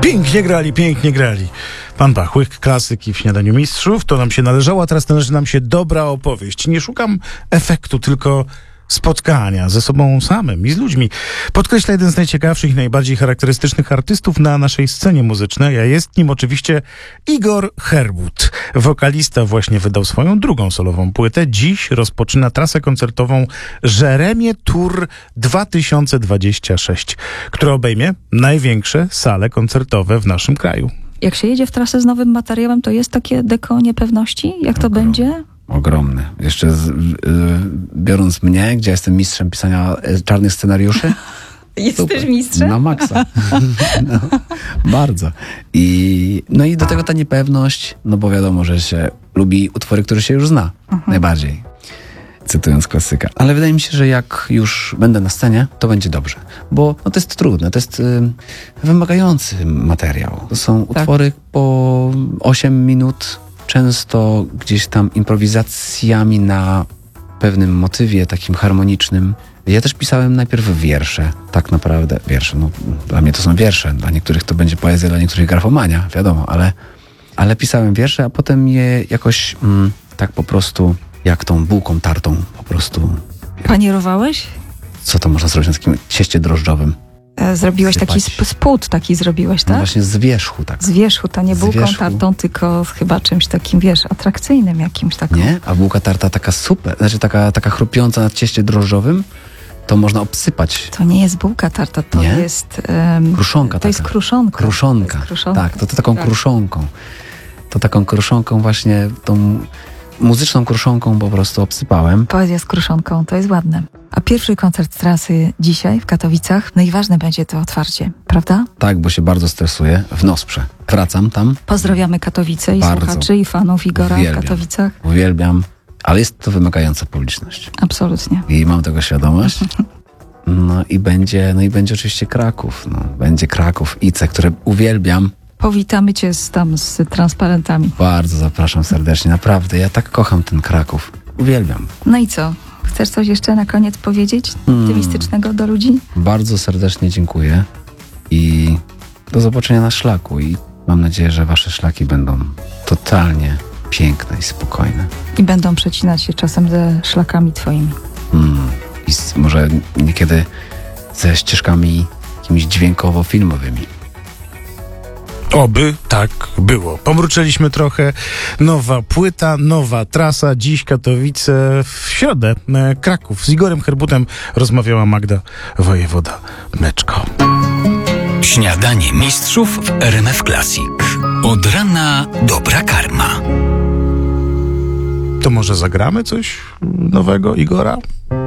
Pięknie grali. Pan Bach, łyk klasyki w Śniadaniu Mistrzów. To nam się należało, a teraz należy nam się dobra opowieść. Nie szukam efektu, tylko spotkania ze sobą samym i z ludźmi. Podkreśla jeden z najciekawszych i najbardziej charakterystycznych artystów na naszej scenie muzycznej, a jest nim oczywiście Igor Herbut. Wokalista właśnie wydał swoją drugą solową płytę. Dziś rozpoczyna trasę koncertową Jeremie Tour 2026, która obejmie największe sale koncertowe w naszym kraju. Jak się jedzie w trasę z nowym materiałem, to jest takie deko niepewności? Jak to będzie? Ogromny. Jeszcze biorąc mnie, gdzie jestem mistrzem pisania czarnych scenariuszy. Jesteś mistrzem? Na maksa. No, bardzo. I do tego ta niepewność, no bo wiadomo, że się lubi utwory, które się już zna. Najbardziej. Cytując klasyka. Ale wydaje mi się, że jak już będę na scenie, to będzie dobrze. Bo to jest trudne, to jest wymagający materiał. To są utwory po 8 minut, często gdzieś tam improwizacjami na pewnym motywie takim harmonicznym. Ja też pisałem najpierw wiersze, tak naprawdę. Wiersze, dla mnie to są wiersze, dla niektórych to będzie poezja, dla niektórych grafomania, wiadomo, ale pisałem wiersze, a potem je jakoś tak po prostu, jak tą bułką tartą po prostu. Panierowałeś? Co to można zrobić na takim cieście drożdżowym? Zrobiłeś taki spód, tak? No właśnie z wierzchu, tak. Z wierzchu, to nie bułką tartą, tylko chyba czymś takim, atrakcyjnym jakimś takim. Nie? A bułka tarta taka super, znaczy taka chrupiąca na cieście drożdżowym, to można obsypać. To nie jest bułka tarta, to jest... kruszonka. To jest kruszonka. Kruszonka. Tak, to taką kruszonką. To taką kruszonką właśnie, tą muzyczną kruszonką po prostu obsypałem. Poezja z kruszonką, to jest ładne. A pierwszy koncert trasy dzisiaj w Katowicach, no i ważne będzie to otwarcie, prawda? Tak, bo się bardzo stresuję. W Nosprze. Wracam tam. Pozdrawiamy Katowice i słuchaczy i fanów Igora w Katowicach. Uwielbiam, ale jest to wymagająca publiczność. Absolutnie. I mam tego świadomość. No i będzie oczywiście Kraków. Będzie Kraków, ICE, które uwielbiam. Powitamy cię z transparentami. Bardzo zapraszam serdecznie, naprawdę. Ja tak kocham ten Kraków. Uwielbiam. No i co? Chcesz coś jeszcze na koniec powiedzieć optymistycznego do ludzi? Bardzo serdecznie dziękuję i do zobaczenia na szlaku. I mam nadzieję, że wasze szlaki będą totalnie piękne i spokojne. I będą przecinać się czasem ze szlakami twoimi. I może niekiedy ze ścieżkami jakimiś dźwiękowo-filmowymi. Oby tak było. Pomruczeliśmy trochę. Nowa płyta, nowa trasa. Dziś Katowice, w środę Kraków. Z Igorem Herbutem rozmawiała Magda Wojewoda-Mleczko. Śniadanie mistrzów w RMF Classic. Od rana dobra karma. To może zagramy coś nowego Igora?